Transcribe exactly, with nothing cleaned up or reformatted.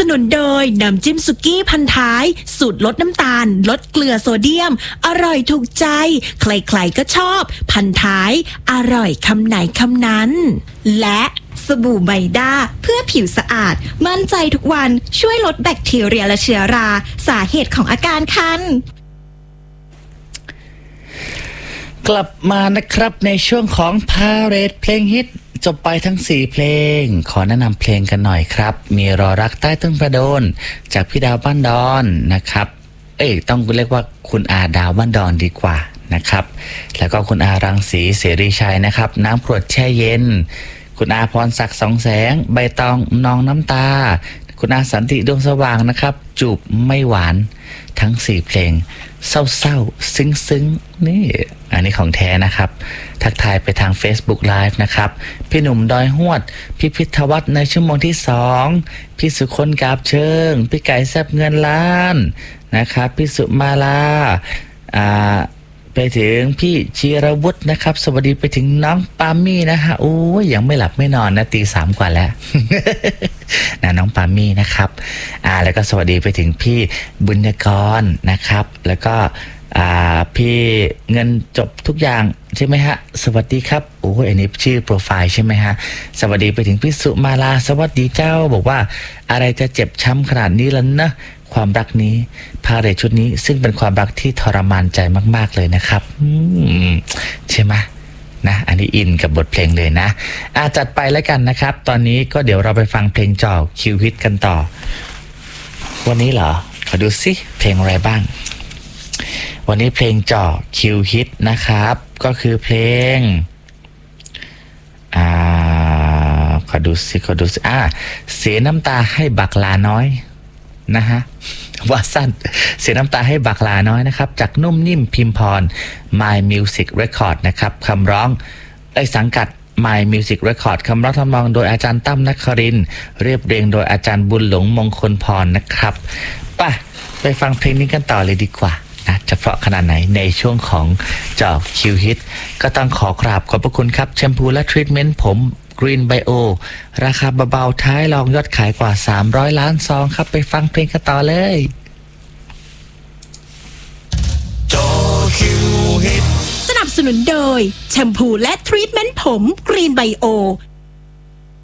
นุนโดยน้ำจิ้มสุกี้พันท้ายสูตรลดน้ำตาลลดเกลือโซเดียมอร่อยถูกใจใครๆก็ชอบพันท้ายอร่อยคำไหนคำนั้นและสบู่ไบด้าเพื่อผิวสะอาดมั่นใจทุกวันช่วยลดแบคทีเรียและเชื้อราสาเหตุของอาการคันกลับมานะครับในช่วงของพาเรดเพลงฮิตจบไปทั้งสี่เพลงขอแนะนำเพลงกันหน่อยครับมีรอรักใต้ต้นประโดนจากพี่ดาวบ้านดอนนะครับเอ้ยต้องเรียกว่าคุณอาดาวบ้านดอนดีกว่านะครับแล้วก็คุณอารังสีเสรีชัยนะครับน้ำกรดแช่เย็นคุณอาพรศักดิ์สองแสงใบตองนองน้ำตาคุณอาสันติดวงสว่างนะครับจูบไม่หวานทั้งสี่เพลงเศร้าๆซึ้งๆนี่อันนี้ของแท้นะครับทักทายไปทาง Facebook Live นะครับพี่หนุ่มดอยหวดพี่พิทวัฒน์ในชั่วโมงที่สองพี่สุคนกาบเชิงพี่ไก่แซบเงินล้านนะครับพี่สุมาลาอ่าไปถึงพี่ชีรวุฒินะครับสวัสดีไปถึงน้องปามี่นะฮะโอ้ยยังไม่หลับไม่นอนนะตีสามกว่าแล้ว นะน้องปามี่นะครับอ่าแล้วก็สวัสดีไปถึงพี่บุญกรนะครับแล้วก็อ่าพี่เงินจบทุกอย่างใช่ไหมฮะสวัสดีครับโอ้ยอันนี้ชื่อโปรไฟล์ใช่ไหมฮะสวัสดีไปถึงพี่สุมาลาสวัสดีเจ้าบอกว่าอะไรจะเจ็บช้ำขนาดนี้ล่ะนะความรักนี้พาเรทชุดนี้ซึ่งเป็นความรักที่ทรมานใจมากๆเลยนะครับใช่ไหมนะอันนี้อินกับบทเพลงเลยนะอาจัดไปแล้วกันนะครับตอนนี้ก็เดี๋ยวเราไปฟังเพลงจ่อคิวฮิตกันต่อวันนี้เหรอขอดูสิเพลงอะไรบ้างวันนี้เพลงจ่อคิวฮิตนะครับก็คือเพลงอ่าขอดูสิขอดูสิอ่าเสียน้ำตาให้บักลาน้อยนะฮะว่าสั้นเสียน้ำตาให้บักลาน้อยนะครับจากนุ่มนิ่มพิมพร My Music Record นะครับคำร้องไอ้สังกัด My Music Record คำร้องทำนองโดยอาจารย์ตั้มนครินทร์เรียบเรียงโดยอาจารย์บุญหลงมงคลพรนะครับไปไปฟังเพลงนี้กันต่อเลยดีกว่านะจะเพราะขนาดไหนในช่วงของเจาะคิวฮิตก็ต้องขอกราบขอบพระคุณครับแชมพูและทรีทเมนต์ผมGreen Bio ราคาเบาๆท้ายรองยอดขายกว่าสามร้อยล้านซองครับไปฟังเพลงกันต่อเลยสนับสนุนโดยแชมพูและทรีทเมนต์ผม Green Bio